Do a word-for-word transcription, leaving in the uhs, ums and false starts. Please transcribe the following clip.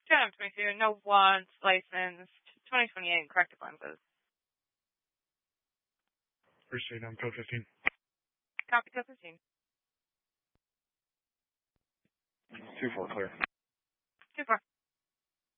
two twenty-two, no wants, licensed, twenty twenty-eight, corrective lenses. Proceed on code fifteen. Copy code fifteen. two four clear. two four.